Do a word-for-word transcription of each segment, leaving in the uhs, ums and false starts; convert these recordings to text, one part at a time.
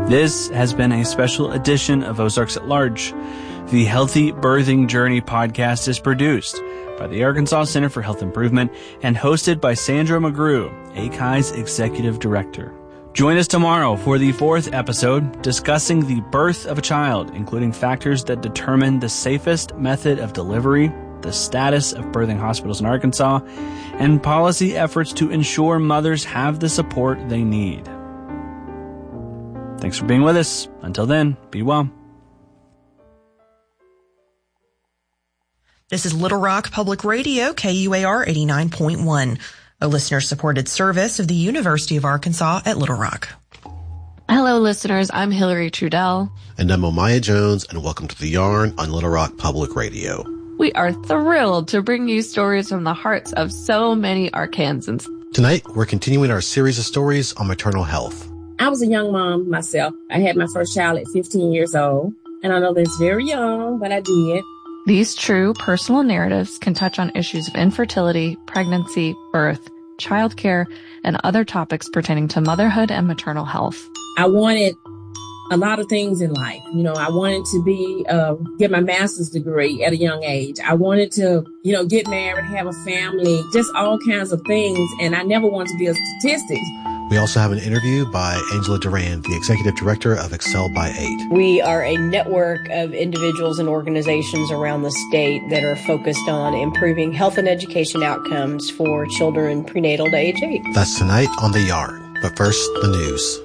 This has been a special edition of Ozarks at Large. The Healthy Birthing Journey podcast is produced by the Arkansas Center for Health Improvement and hosted by Sandra McGrew, A C I's executive director. Join us tomorrow for the fourth episode discussing the birth of a child, including factors that determine the safest method of delivery, the status of birthing hospitals in Arkansas, and policy efforts to ensure mothers have the support they need. Thanks for being with us. Until then, be well. This is Little Rock Public Radio, K U A R eighty-nine point one, a listener-supported service of the University of Arkansas at Little Rock. Hello, listeners. I'm Hillary Trudell. And I'm Omaya Jones, and welcome to The Yarn on Little Rock Public Radio. We are thrilled to bring you stories from the hearts of so many Arkansans. Tonight, we're continuing our series of stories on maternal health. I was a young mom myself. I had my first child at fifteen years old. And I know that's very young, but I did. These true personal narratives can touch on issues of infertility, pregnancy, birth, childcare, and other topics pertaining to motherhood and maternal health. I wanted a lot of things in life. You know, I wanted to be, uh, get my master's degree at a young age. I wanted to, you know, get married, have a family, just all kinds of things. And I never wanted to be a statistic. We also have an interview by Angela Duran, the executive director of Excel by eight. We are a network of individuals and organizations around the state that are focused on improving health and education outcomes for children prenatal to age eight. That's tonight on The Yarn. But first, the news.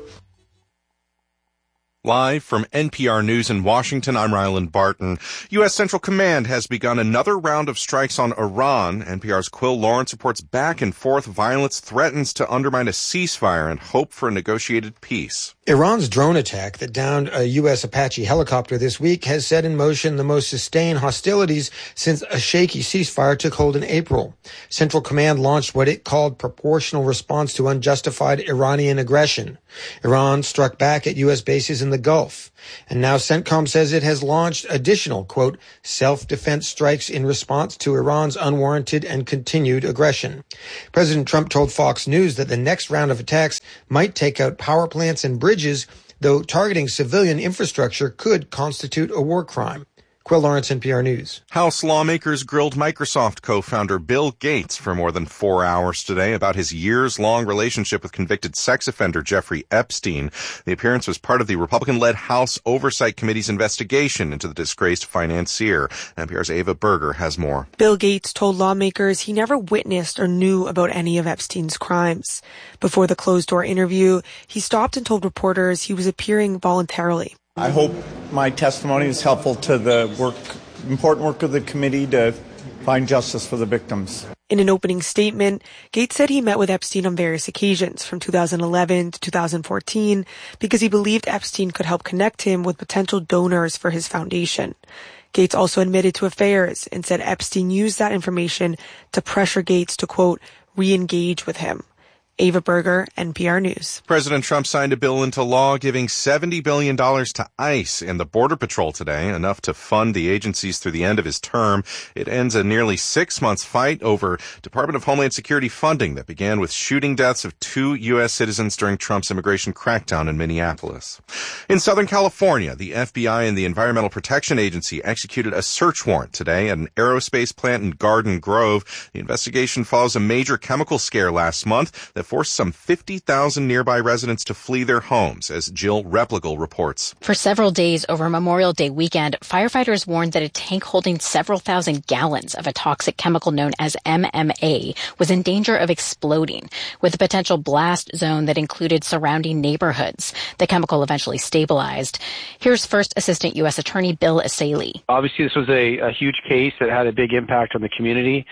Live from N P R News in Washington, I'm Ryland Barton. U S. Central Command has begun another round of strikes on Iran. N P R's Quill Lawrence reports back and forth violence threatens to undermine a ceasefire and hope for a negotiated peace. Iran's drone attack that downed a U S. Apache helicopter this week has set in motion the most sustained hostilities since a shaky ceasefire took hold in April. Central Command launched what it called proportional response to unjustified Iranian aggression. Iran struck back at U S bases in the Gulf. And now CENTCOM says it has launched additional, quote, self-defense strikes in response to Iran's unwarranted and continued aggression. President Trump told Fox News that the next round of attacks might take out power plants and bridges, though targeting civilian infrastructure could constitute a war crime. Quill Lawrence, N P R News. House lawmakers grilled Microsoft co-founder Bill Gates for more than four hours today about his years-long relationship with convicted sex offender Jeffrey Epstein. The appearance was part of the Republican-led House Oversight Committee's investigation into the disgraced financier. N P R's Ava Berger has more. Bill Gates told lawmakers he never witnessed or knew about any of Epstein's crimes. Before the closed-door interview, he stopped and told reporters he was appearing voluntarily. I hope my testimony is helpful to the work, important work of the committee to find justice for the victims. In an opening statement, Gates said he met with Epstein on various occasions from two thousand eleven to two thousand fourteen because he believed Epstein could help connect him with potential donors for his foundation. Gates also admitted to affairs and said Epstein used that information to pressure Gates to, quote, re-engage with him. Ava Berger, N P R News. President Trump signed a bill into law giving seventy billion dollars to ICE and the Border Patrol today, enough to fund the agencies through the end of his term. It ends a nearly six-month fight over Department of Homeland Security funding that began with shooting deaths of two U S citizens during Trump's immigration crackdown in Minneapolis. In Southern California, the F B I and the Environmental Protection Agency executed a search warrant today at an aerospace plant in Garden Grove. The investigation follows a major chemical scare last month that forced some fifty thousand nearby residents to flee their homes, as Jill Repligal reports. For several days over Memorial Day weekend, firefighters warned that a tank holding several thousand gallons of a toxic chemical known as M M A was in danger of exploding, with a potential blast zone that included surrounding neighborhoods. The chemical eventually stabilized. Here's First Assistant U S Attorney Bill Asaley. Obviously, this was a, a huge case that had a big impact on the community.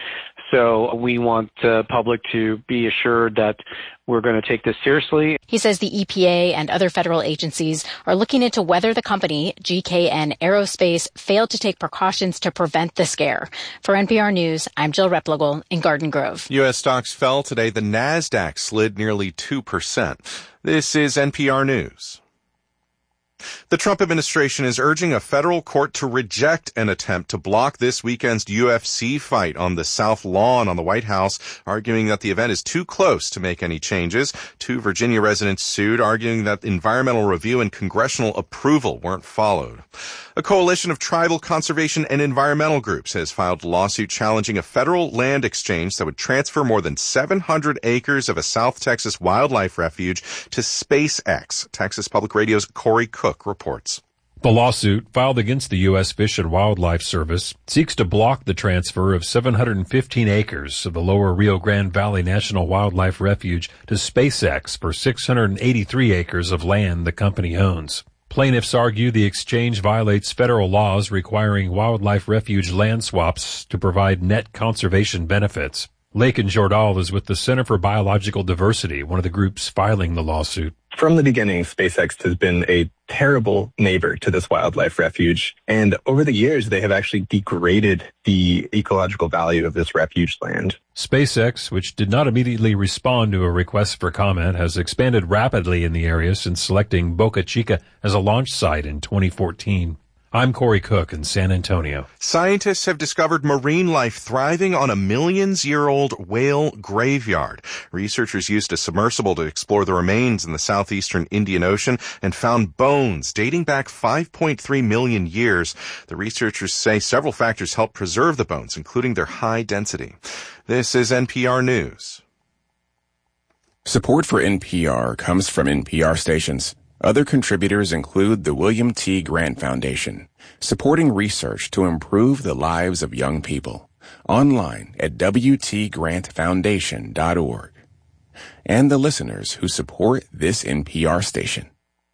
So we want the uh, public to be assured that we're going to take this seriously. He says the E P A and other federal agencies are looking into whether the company, G K N Aerospace, failed to take precautions to prevent the scare. For N P R News, I'm Jill Repligal in Garden Grove. U S stocks fell today. The NASDAQ slid nearly two percent. This is N P R News. The Trump administration is urging a federal court to reject an attempt to block this weekend's U F C fight on the South Lawn on the White House, arguing that the event is too close to make any changes. Two Virginia residents sued, arguing that environmental review and congressional approval weren't followed. A coalition of tribal conservation and environmental groups has filed a lawsuit challenging a federal land exchange that would transfer more than seven hundred acres of a South Texas wildlife refuge to SpaceX. Texas Public Radio's Corey Cook reports. The lawsuit, filed against the U S Fish and Wildlife Service, seeks to block the transfer of seven hundred fifteen acres of the lower Rio Grande Valley National Wildlife Refuge to SpaceX for six hundred eighty-three acres of land the company owns. Plaintiffs argue the exchange violates federal laws requiring wildlife refuge land swaps to provide net conservation benefits. Lakin Jordal is with the Center for Biological Diversity, one of the groups filing the lawsuit. From the beginning, SpaceX has been a terrible neighbor to this wildlife refuge. And over the years, they have actually degraded the ecological value of this refuge land. SpaceX, which did not immediately respond to a request for comment, has expanded rapidly in the area since selecting Boca Chica as a launch site in twenty fourteen. I'm Corey Cook in San Antonio. Scientists have discovered marine life thriving on a millions-year-old whale graveyard. Researchers used a submersible to explore the remains in the southeastern Indian Ocean and found bones dating back five point three million years. The researchers say several factors help preserve the bones, including their high density. This is N P R News. Support for N P R comes from N P R stations. Other contributors include the William T. Grant Foundation, supporting research to improve the lives of young people. Online at w t grant foundation dot org. And the listeners who support this N P R station.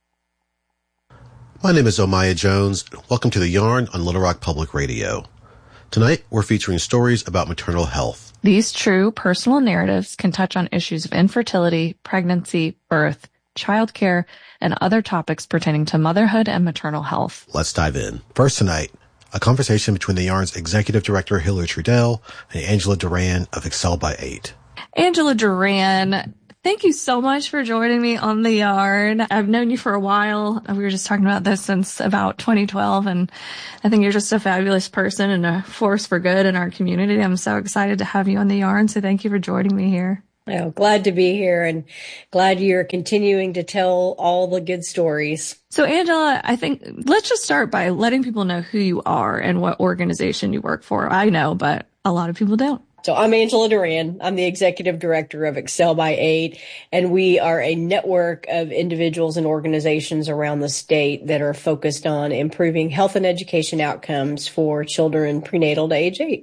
My name is Omaya Jones. Welcome to The Yarn on Little Rock Public Radio. Tonight, we're featuring stories about maternal health. These true personal narratives can touch on issues of infertility, pregnancy, birth, childcare, and other topics pertaining to motherhood and maternal health. Let's dive in. First tonight, a conversation between the Yarn's Executive Director, Hillary Trudell, and Angela Duran of Excel by eight. Angela Duran, thank you so much for joining me on The Yarn. I've known you for a while. We were just talking about this since about twenty twelve, and I think you're just a fabulous person and a force for good in our community. I'm so excited to have you on The Yarn, so thank you for joining me here. Oh, glad to be here and glad you're continuing to tell all the good stories. So, Angela, I think let's just start by letting people know who you are and what organization you work for. I know, but a lot of people don't. So I'm Angela Duran. I'm the executive director of Excel by eight, and we are a network of individuals and organizations around the state that are focused on improving health and education outcomes for children prenatal to age eight.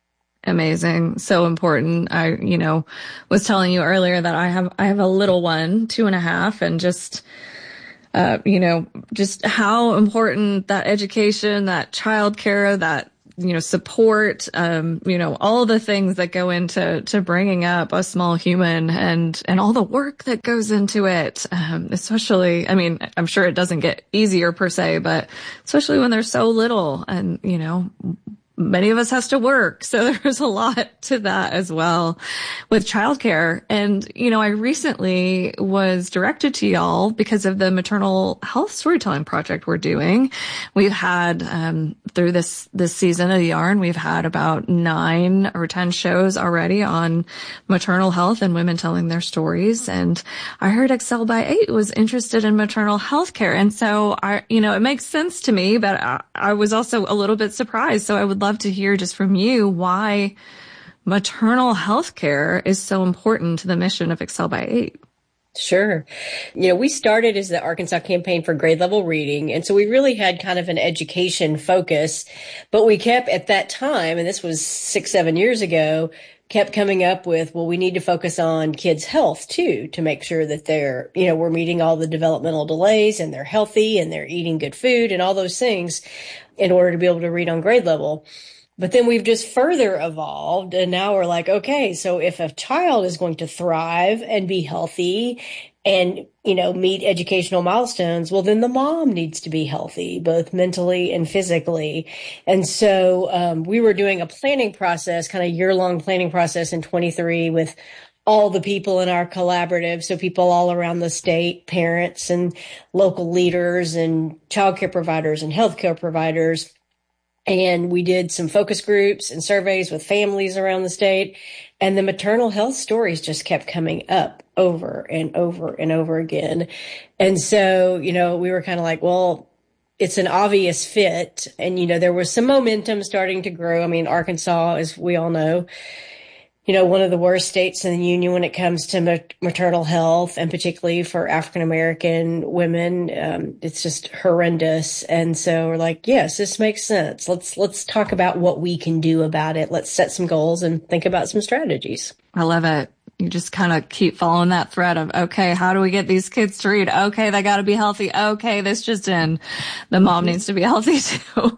Amazing. So important. I, you know, was telling you earlier that I have, I have a little one, two and a half, and just, uh, you know, just how important that education, that childcare, that, you know, support, um, you know, all the things that go into, to bringing up a small human and, and all the work that goes into it. Um, especially, I mean, I'm sure it doesn't get easier per se, but especially when they're so little and, you know, many of us has to work. So there's a lot to that as well with childcare. And, you know, I recently was directed to y'all because of the maternal health storytelling project we're doing. We've had, um, through this, this season of The Yarn, we've had about nine or ten shows already on maternal health and women telling their stories. And I heard Excel by eight was interested in maternal health care. And so I, you know, it makes sense to me, but I, I was also a little bit surprised. So I would love to hear just from you why maternal health care is so important to the mission of Excel by eight. Sure. You know, we started as the Arkansas Campaign for Grade Level Reading. And so we really had kind of an education focus, but we kept at that time, and this was six, seven years ago, kept coming up with, well, we need to focus on kids' health too, to make sure that they're, you know, we're meeting all the developmental delays and they're healthy and they're eating good food and all those things in order to be able to read on grade level. But then we've just further evolved, and now we're like, okay, so if a child is going to thrive and be healthy and, you know, meet educational milestones, well, then the mom needs to be healthy, both mentally and physically. And so um, we were doing a planning process, kind of year-long planning process in twenty-three with all the people in our collaborative. So people all around the state, parents and local leaders and childcare providers and healthcare providers. And we did some focus groups and surveys with families around the state. And the maternal health stories just kept coming up over and over and over again. And so, you know, we were kind of like, well, it's an obvious fit. And, you know, there was some momentum starting to grow. I mean, Arkansas, as we all know, you know, one of the worst states in the union when it comes to maternal health, and particularly for African-American women. Um, it's just horrendous. And so we're like, yes, this makes sense. Let's, let's talk about what we can do about it. Let's set some goals and think about some strategies. I love it. You just kind of keep following that thread of, okay, how do we get these kids to read? Okay, they got to be healthy. Okay, this just in. The mom needs to be healthy too.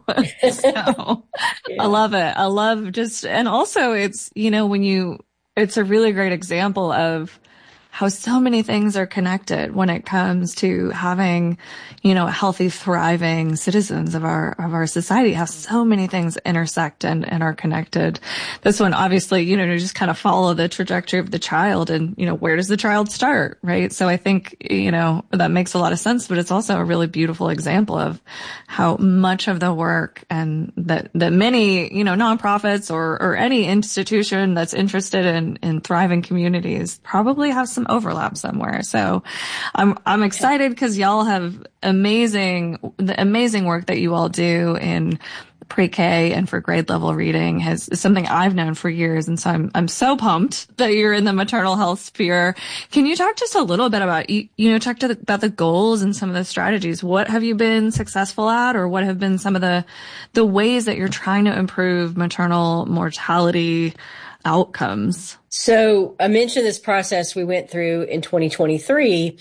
So yeah. I love it. I love just, and also it's, you know, when you, it's a really great example of how so many things are connected when it comes to having, you know, healthy, thriving citizens of our, of our society. How so many things intersect and, and are connected. This one, obviously, you know, you just kind of follow the trajectory of the child and, you know, where does the child start, right? So I think, you know, that makes a lot of sense, but it's also a really beautiful example of how much of the work and that, that many, you know, nonprofits or, or any institution that's interested in, in thriving communities probably have some overlap somewhere. So I'm, I'm excited because y'all have amazing, the amazing work that you all do in pre-K and for grade level reading has is something I've known for years. And so I'm, I'm so pumped that you're in the maternal health sphere. Can you talk just a little bit about, you, you know, talk to the, about the goals and some of the strategies? What have you been successful at, or what have been some of the, the ways that you're trying to improve maternal mortality outcomes? So I mentioned this process we went through in twenty twenty-three,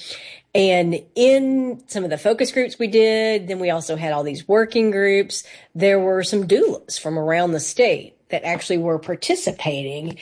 and in some of the focus groups we did, then we also had all these working groups. There were some doulas from around the state that actually were participating,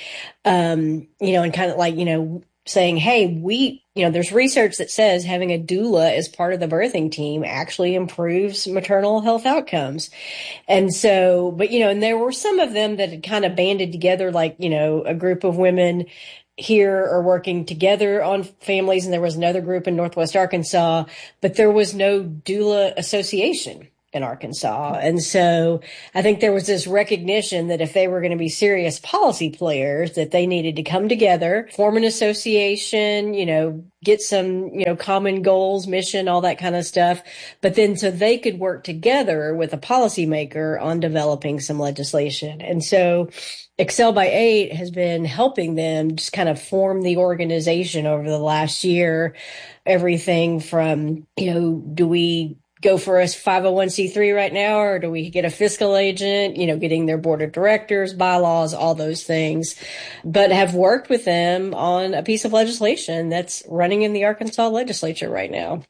um, you know, and kind of like, you know, saying, hey, we, you know, there's research that says having a doula as part of the birthing team actually improves maternal health outcomes. And so, but, you know, and there were some of them that had kind of banded together, like, you know, a group of women here are working together on families, and there was another group in Northwest Arkansas, but there was no doula association in Arkansas. And so I think there was this recognition that if they were going to be serious policy players, that they needed to come together, form an association, you know, get some, you know, common goals, mission, all that kind of stuff. But then so they could work together with a policymaker on developing some legislation. And so Excel by Eight has been helping them just kind of form the organization over the last year. Everything from, you know, do we go for a five oh one c three right now, or do we get a fiscal agent, you know, getting their board of directors, bylaws, all those things, but have worked with them on a piece of legislation that's running in the Arkansas legislature right now.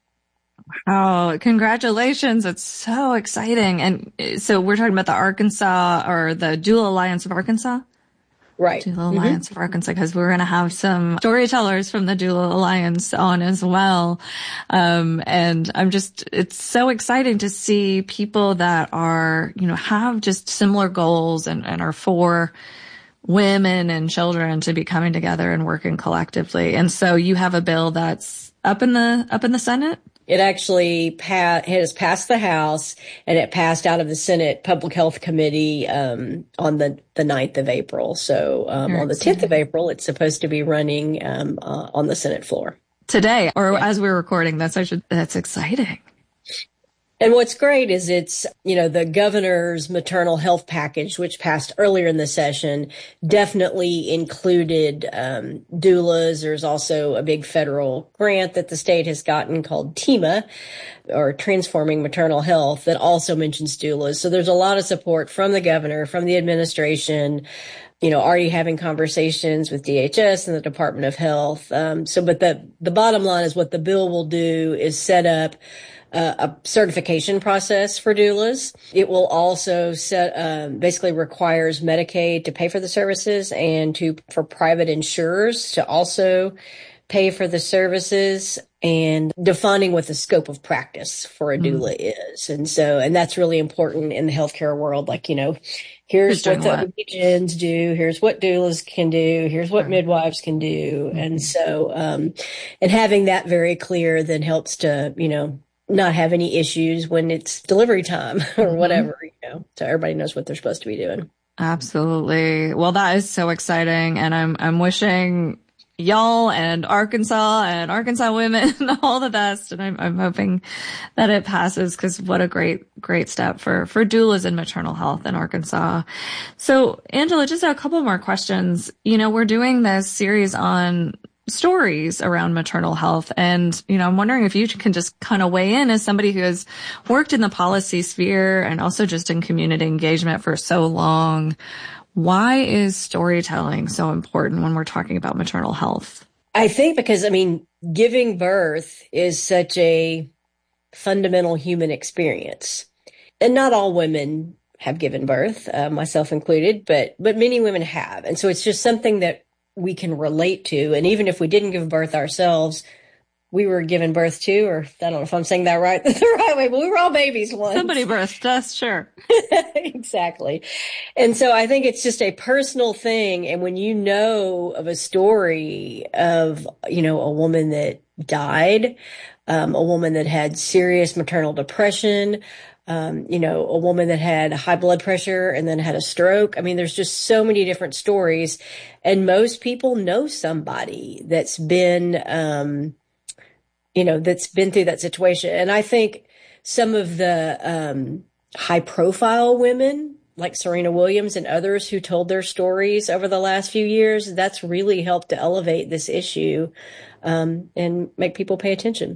Wow. Congratulations. It's so exciting. And so we're talking about the Arkansas or the Doula Alliance of Arkansas? Right. Doula Alliance mm-hmm. of Arkansas, because we're going to have some storytellers from the Doula Alliance on as well. Um, and I'm just, it's so exciting to see people that are, you know, have just similar goals and, and are for women and children to be coming together and working collectively. And so you have a bill that's up in the, up in the Senate? It actually pa- has passed the House, and it passed out of the Senate Public Health Committee um, on the, the ninth of April. So um, on the tenth of April, it's supposed to be running um, uh, on the Senate floor. Today, or yeah. as we're recording, that's actually, that's exciting. And what's great is it's, you know, the governor's maternal health package, which passed earlier in the session, definitely included um, doulas. There's also a big federal grant that the state has gotten called TEMA, or Transforming Maternal Health, that also mentions doulas. So there's a lot of support from the governor, from the administration, you know, already having conversations with D H S and the Department of Health. Um, so, but the, the bottom line is what the bill will do is set up Uh, a certification process for doulas. It will also set, um, basically requires Medicaid to pay for the services, and to, for private insurers to also pay for the services and defining what the scope of practice for a doula mm. is. And so, and that's really important in the healthcare world. Like, you know, here's what the O B G Y Ns do. Here's what doulas can do. Here's what right. midwives can do. Mm-hmm. And so, um, and having that very clear then helps to, you know, not have any issues when it's delivery time or mm-hmm. whatever, you know, so everybody knows what they're supposed to be doing. Absolutely. Well, that is so exciting. And I'm, I'm wishing y'all and Arkansas and Arkansas women all the best. And I'm, I'm hoping that it passes, because what a great, great step for, for doulas and maternal health in Arkansas. So Angela, just a couple more questions. You know, we're doing this series on stories around maternal health. And, you know, I'm wondering if you can just kind of weigh in as somebody who has worked in the policy sphere and also just in community engagement for so long. Why is storytelling so important when we're talking about maternal health? I think because, I mean, giving birth is such a fundamental human experience. And not all women have given birth, uh, myself included, but but many women have. And so it's just something that we can relate to. And even if we didn't give birth ourselves, we were given birth to, or I don't know if I'm saying that right, the right way, but we were all babies once. Somebody birthed us, sure. Exactly. And so I think it's just a personal thing. And when you know of a story of, you know, a woman that died, um, a woman that had serious maternal depression, um, you know, a woman that had high blood pressure and then had a stroke. I mean, there's just so many different stories. And most people know somebody that's been, um, you know, that's been through that situation. And I think some of the um, high profile women like Serena Williams and others who told their stories over the last few years, that's really helped to elevate this issue um, and make people pay attention.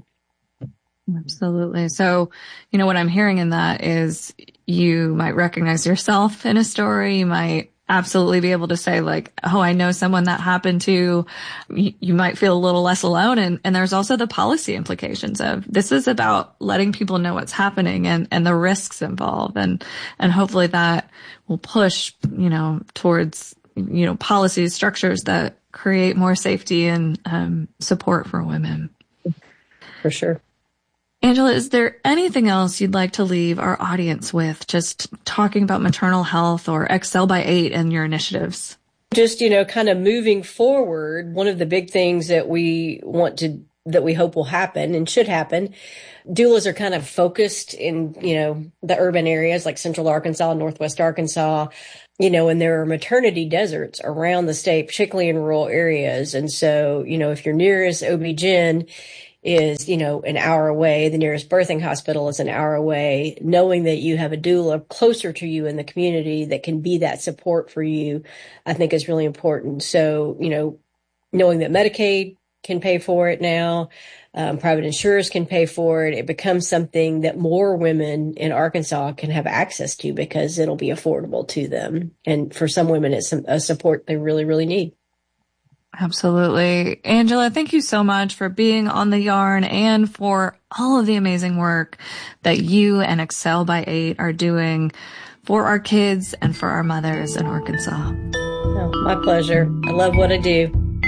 Absolutely. So, you know, what I'm hearing in that is you might recognize yourself in a story. You might absolutely be able to say like, oh, I know someone that happened to. You, you might feel a little less alone. And, and there's also the policy implications of this is about letting people know what's happening and, and the risks involved. And, and hopefully that will push, you know, towards, you know, policies, structures that create more safety and um, support for women. For sure. Angela, is there anything else you'd like to leave our audience with, just talking about maternal health or Excel by eight and your initiatives? Just, you know, kind of moving forward, one of the big things that we want to, that we hope will happen and should happen, doulas are kind of focused in, you know, the urban areas like Central Arkansas, Northwest Arkansas, you know, and there are maternity deserts around the state, particularly in rural areas. And so, you know, if your nearest O B G Y N is, you know, an hour away, the nearest birthing hospital is an hour away, knowing that you have a doula closer to you in the community that can be that support for you, I think is really important. So, you know, knowing that Medicaid can pay for it now, um, private insurers can pay for it, it becomes something that more women in Arkansas can have access to because it'll be affordable to them. And for some women, it's a support they really, really need. Absolutely. Angela, thank you so much for being on The Yarn and for all of the amazing work that you and Excel by eight are doing for our kids and for our mothers in Arkansas. Oh, my pleasure. I love what I do.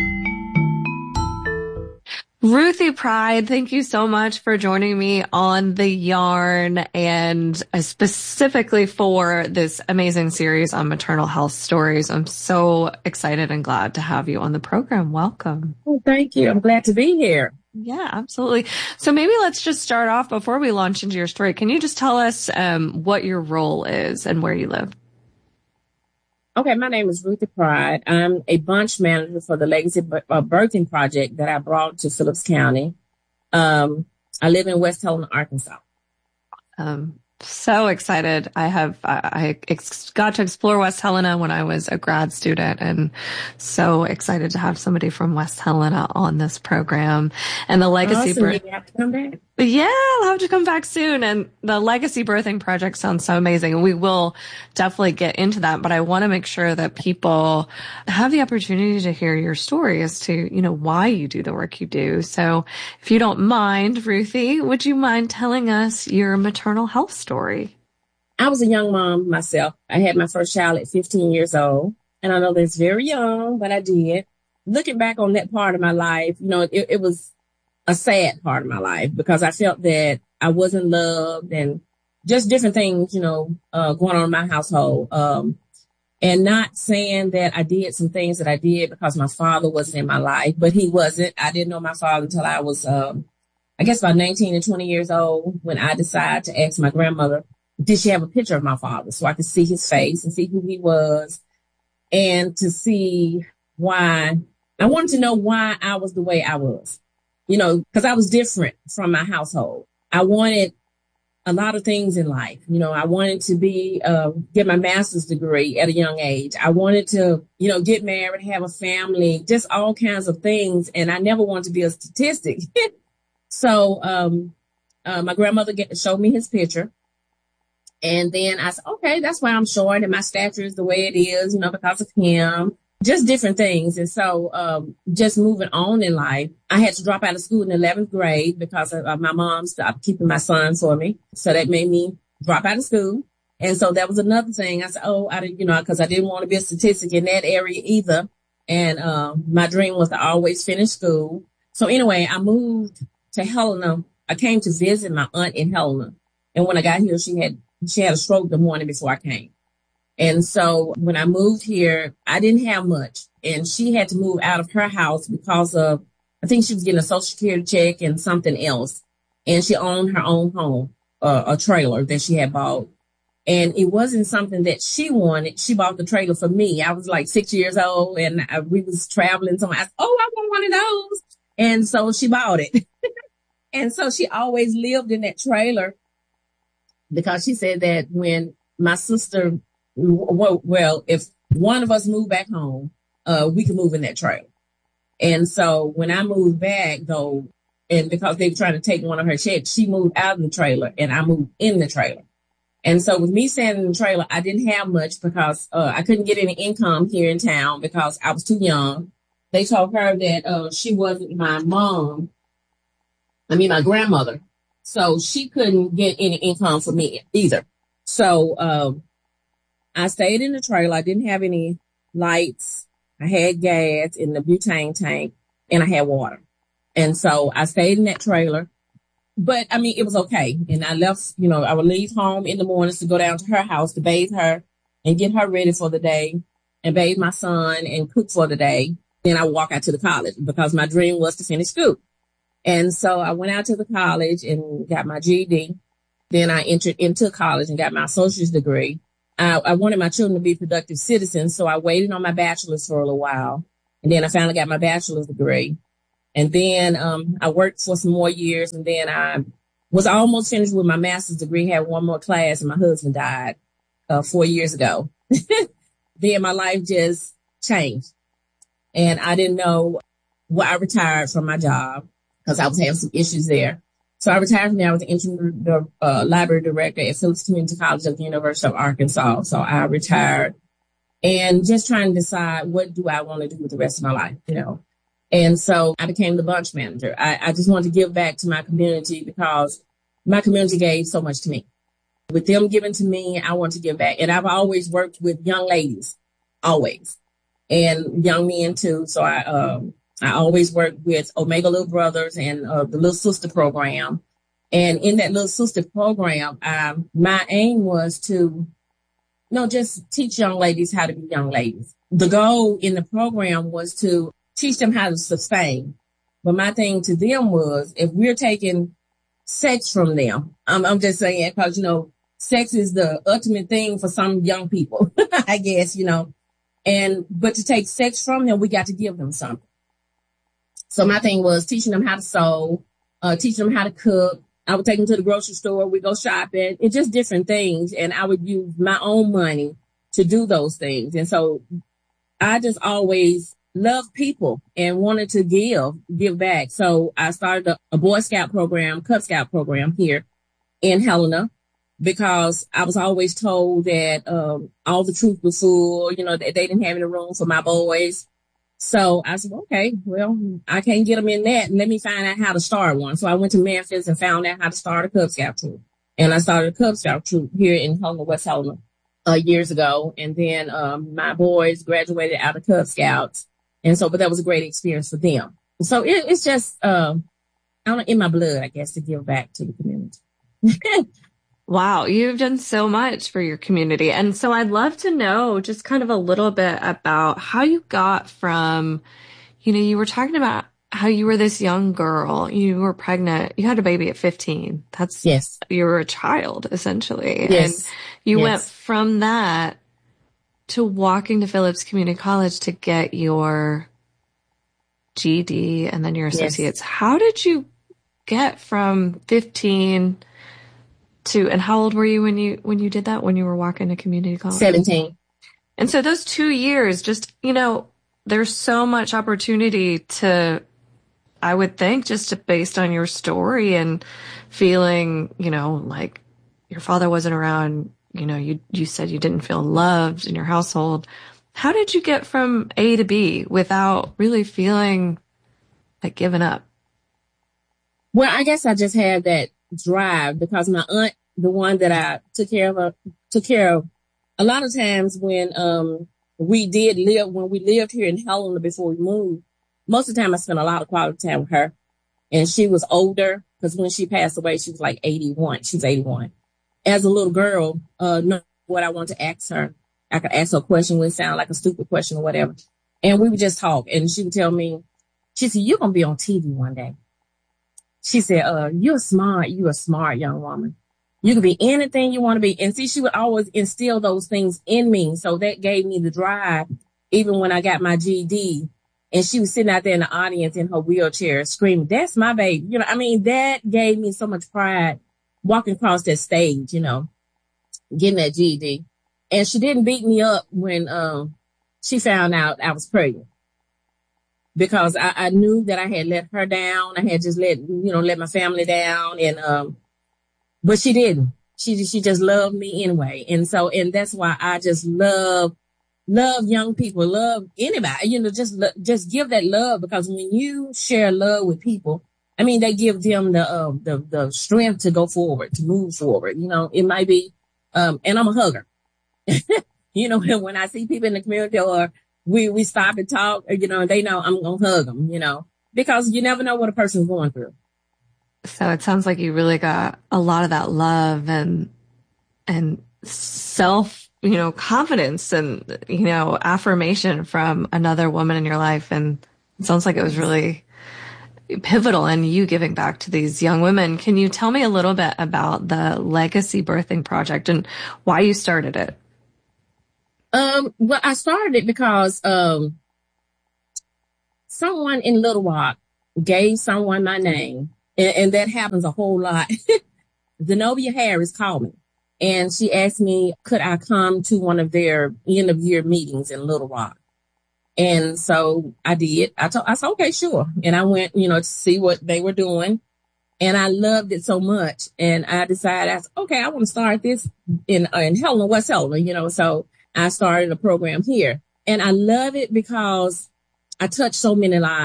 Ruthie Pride, thank you so much for joining me on The Yarn and specifically for this amazing series on maternal health stories. I'm so excited and glad to have you on the program. Welcome. Oh, thank you. I'm glad to be here. Yeah, absolutely. So maybe let's just start off before we launch into your story. Can you just tell us um, what your role is and where you live? Okay, my name is Ruthie Pride. I'm a bunch manager for the Legacy Birthing Project that I brought to Phillips County. Um, I live in West Helena, Arkansas. Um, so excited. I have, I, I ex- got to explore West Helena when I was a grad student and so excited to have somebody from West Helena on this program and the Legacy Awesome. Birth- You have to come back. Yeah, I'll have to come back soon. And the Legacy Birthing Project sounds so amazing. And we will definitely get into that. But I want to make sure that people have the opportunity to hear your story as to, you know, why you do the work you do. So if you don't mind, Ruthie, would you mind telling us your maternal health story? I was a young mom myself. I had my first child at fifteen years old. And I know that's very young, but I did. looking back on that part of my life, you know, it, it was a sad part of my life because I felt that I wasn't loved and just different things, you know, uh, going on in my household. Um, and not saying that I did some things that I did because my father wasn't in my life, but he wasn't. I didn't know my father until I was, um, I guess about nineteen and twenty years old when I decided to ask my grandmother, did she have a picture of my father so I could see his face and see who he was and to see why. I wanted to know why I was the way I was, you know, because I was different from my household. I wanted a lot of things in life. You know, I wanted to be, uh, get my master's degree at a young age. I wanted to, you know, get married, have a family, just all kinds of things. And I never wanted to be a statistic. So, um, uh, my grandmother get, showed me his picture. And then I said, okay, that's why I'm short and my stature is the way it is, you know, because of him, just different things. And so, um, just moving on in life, I had to drop out of school in eleventh grade because of, uh, my mom stopped keeping my son for me. So that made me drop out of school. And so that was another thing. I said, oh, I didn't, you know, because I didn't want to be a statistic in that area either. And, um, my dream was to always finish school. So anyway, I moved to Helena. I came to visit my aunt in Helena. And when I got here, she had, she had a stroke the morning before I came. And so when I moved here, I didn't have much. And she had to move out of her house because of, I think she was getting a Social Security check and something else. And she owned her own home, uh, a trailer that she had bought. And it wasn't something that she wanted. She bought the trailer for me. I was like six years old and I, we was traveling somewhere. I said, oh, I want one of those. And so she bought it. And so she always lived in that trailer because she said that when my sister, well, well if one of us moved back home, uh, we could move in that trailer. And so when I moved back, though, and because they were trying to take one of her checks, she moved out of the trailer and I moved in the trailer. And so with me staying in the trailer, I didn't have much because uh, I couldn't get any income here in town because I was too young. They told her that uh, she wasn't my mom. I mean, my grandmother. So she couldn't get any income for me either. So um, I stayed in the trailer. I didn't have any lights. I had gas in the butane tank and I had water. And so I stayed in that trailer. But I mean, it was okay. And I left, you know, I would leave home in the mornings to go down to her house to bathe her and get her ready for the day and bathe my son and cook for the day. Then I would walk out to the college because my dream was to finish school. And so I went out to the college and got my G E D. Then I entered into college and got my associate's degree. I, I wanted my children to be productive citizens. So I waited on my bachelor's for a little while. And then I finally got my bachelor's degree. And then um, I worked for some more years. And then I was almost finished with my master's degree, had one more class, and my husband died uh, four years ago. Then my life just changed. And I didn't know what I retired from my job because I was having some issues there. So I retired from there. I was the interim uh, library director at Phillips Community College at the University of Arkansas. So I retired and just trying to decide what do I want to do with the rest of my life, you know. And so I became the bunch manager. I, I just wanted to give back to my community because my community gave so much to me. With them giving to me, I want to give back. And I've always worked with young ladies, always, and young men too. So I, um, I always worked with Omega Little Brothers and uh, the Little Sister program. And in that Little Sister program, um, my aim was to, you know, just teach young ladies how to be young ladies. The goal in the program was to teach them how to sustain. But my thing to them was, if we're taking sex from them, I'm, I'm just saying, because, you know, sex is the ultimate thing for some young people, I guess, you know, and, but to take sex from them, we got to give them something. So my thing was teaching them how to sew, uh, teaching them how to cook. I would take them to the grocery store. We go shopping and just different things. And I would use my own money to do those things. And so I just always loved people and wanted to give, give back. So I started a, a Boy Scout program, Cub Scout program here in Helena because I was always told that um, all the troop was full, you know, that they didn't have any room for my boys. So I said, okay, well, I can't get them in that. Let me find out how to start one. So I went to Memphis and found out how to start a Cub Scout troop. And I started a Cub Scout troop here in Helena, West Helena, uh, years ago. And then um, my boys graduated out of Cub Scouts. And so, but that was a great experience for them. So it, it's just, uh, I don't know, in my blood, I guess, to give back to the community. Wow, you've done so much for your community. And so I'd love to know just kind of a little bit about how you got from, you know, you were talking about how you were this young girl, you were pregnant, you had a baby at fifteen. That's, yes, you were a child, essentially. Yes. And you yes. went from that to walking to Phillips Community College to get your G E D and then your associates. Yes. How did you get from fifteen to, and how old were you when you, when you did that, when you were walking to community college? seventeen. And so those two years, just, you know, there's so much opportunity to, I would think, just to, based on your story and feeling, you know, like your father wasn't around, you know, you, you said you didn't feel loved in your household. How did you get from A to B without really feeling like giving up? Well, I guess I just had that drive because my aunt, the one that I took care of, uh, took care of a lot of times when, um, we did live, when we lived here in Helena before we moved, most of the time I spent a lot of quality time with her, and she was older because when she passed away, she was like eighty-one. She's eighty-one. As a little girl, uh, know what I wanted to ask her. I could ask her a question when it sounded like a stupid question or whatever. And we would just talk, and she would tell me, she said, "You're going to be on T V one day." She said, uh, you're smart. You're a smart young woman. You can be anything you want to be. And see, she would always instill those things in me. So that gave me the drive, even when I got my G E D. And she was sitting out there in the audience in her wheelchair screaming, "That's my baby." You know, I mean, that gave me so much pride walking across that stage, you know, getting that G E D. And she didn't beat me up when um, she found out I was pregnant. Because I, I knew that I had let her down. I had just let, you know, let my family down. And, um, but she didn't. She, she just loved me anyway. And so, and that's why I just love, love young people, love anybody, you know, just, just give that love, because when you share love with people, I mean, they give them the, uh, the, the strength to go forward, to move forward. You know, it might be, um, and I'm a hugger. You know, when I see people in the community or we, we stop and talk, you know, they know I'm going to hug them, you know, because you never know what a person's going through. So it sounds like you really got a lot of that love and, and self, you know, confidence and, you know, affirmation from another woman in your life. And it sounds like it was really pivotal in you giving back to these young women. Can you tell me a little bit about the Legacy Birthing Project and why you started it? Um, well, I started it because, um, someone in Little Rock gave someone my name, and, and that happens a whole lot. Zenobia Harris called me, and she asked me, could I come to one of their end of year meetings in Little Rock? And so I did. I told, I said, okay, sure. And I went, you know, to see what they were doing, and I loved it so much. And I decided, I said, okay, I want to start this in, uh, in Helena, West Helena, you know, so I started a program here, and I love it because I touch so many lives.